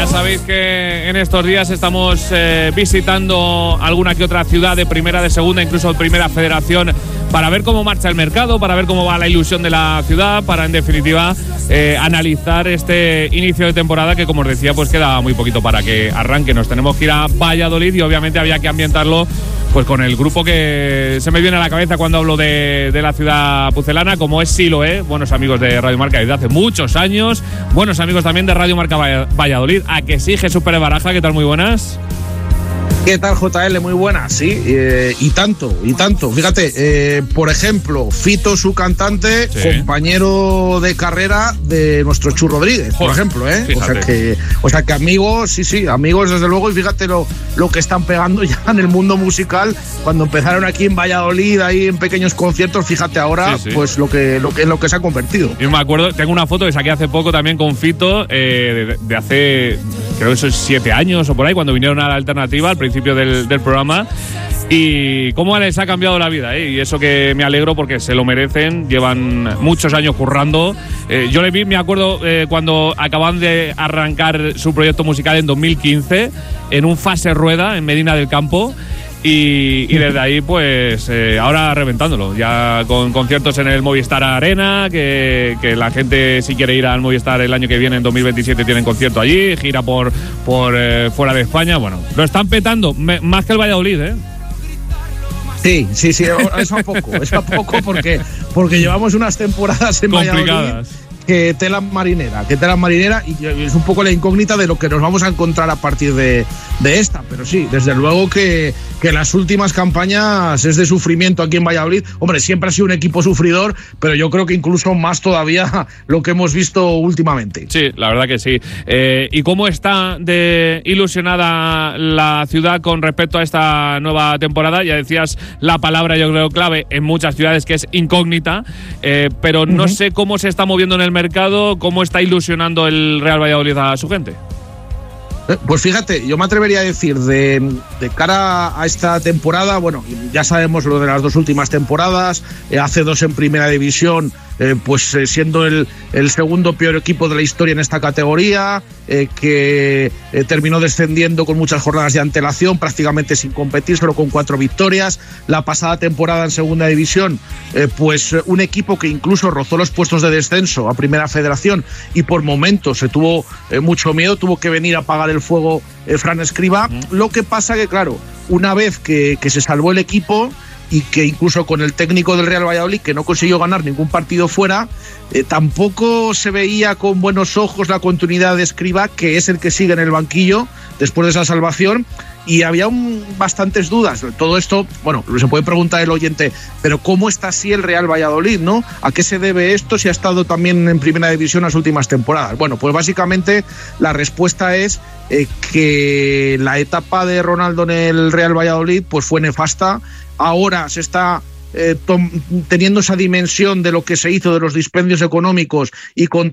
Ya sabéis que en estos días estamos visitando alguna que otra ciudad de primera, de segunda, incluso de primera federación, para ver cómo marcha el mercado, para ver cómo va la ilusión de la ciudad, para en definitiva analizar este inicio de temporada que, como os decía, pues queda muy poquito para que arranque. Nos tenemos que ir a Valladolid y obviamente había que ambientarlo pues con el grupo que se me viene a la cabeza cuando hablo de la ciudad pucelana, como es Siloé, buenos amigos de Radio Marca desde hace muchos años, buenos amigos también de Radio Marca Valladolid. ¿A que sí, Jesús Pérez Baraja? ¿Qué tal? Muy buenas. ¿Qué tal, JL? Muy buena, sí, y tanto. Fíjate, por ejemplo, Fito, su cantante, sí, compañero de carrera de nuestro Chu Rodríguez, por ejemplo, O sea que amigos, sí, amigos desde luego, y fíjate lo que están pegando ya en el mundo musical. Cuando empezaron aquí en Valladolid, ahí en pequeños conciertos, fíjate ahora, sí. Pues lo que se ha convertido. Yo me acuerdo, tengo una foto que saqué hace poco también con Fito, de hace, creo que son 7 años o por ahí, cuando vinieron a la Alternativa, al principio del programa, y cómo les ha cambiado la vida, y eso que me alegro porque se lo merecen, llevan muchos años currando. Yo le vi, me acuerdo, cuando acaban de arrancar su proyecto musical en 2015 en un fase rueda en Medina del Campo. Y desde ahí, pues, ahora reventándolo, ya con conciertos en el Movistar Arena, que la gente, si quiere ir al Movistar el año que viene, en 2027, tienen concierto allí, gira por fuera de España. Bueno, lo están petando, más que el Valladolid, ¿eh? Sí, es a poco porque llevamos unas temporadas en complicadas. Valladolid que tela marinera, y es un poco la incógnita de lo que nos vamos a encontrar a partir de esta, pero sí, desde luego que las últimas campañas es de sufrimiento aquí en Valladolid. Hombre, siempre ha sido un equipo sufridor, pero yo creo que incluso más todavía lo que hemos visto últimamente. Sí, la verdad que sí. ¿Y cómo está de ilusionada la ciudad con respecto a esta nueva temporada? Ya decías la palabra, yo creo, clave en muchas ciudades, que es incógnita, pero no sé cómo se está moviendo en el mercado, cómo está ilusionando el Real Valladolid a su gente. Pues fíjate, yo me atrevería a decir de cara a esta temporada, bueno, ya sabemos lo de las 2 últimas temporadas, hace 2 en primera división, siendo el segundo peor equipo de la historia en esta categoría, que terminó descendiendo con muchas jornadas de antelación, prácticamente sin competir, solo con 4 victorias. La pasada temporada en segunda división, un equipo que incluso rozó los puestos de descenso a primera federación y por momentos se tuvo mucho miedo, tuvo que venir a apagar el fuego Fran Escribá. Lo que pasa que, claro, una vez que se salvó el equipo y que incluso con el técnico del Real Valladolid, que no consiguió ganar ningún partido fuera, tampoco se veía con buenos ojos la continuidad de Escribá, que es el que sigue en el banquillo después de esa salvación, y había bastantes dudas. Todo esto, bueno, se puede preguntar el oyente, pero ¿cómo está así el Real Valladolid, no? ¿A qué se debe esto si ha estado también en primera división las últimas temporadas? Bueno, pues básicamente la respuesta es que la etapa de Ronaldo en el Real Valladolid pues fue nefasta. Ahora se está teniendo esa dimensión de lo que se hizo, de los dispendios económicos, y con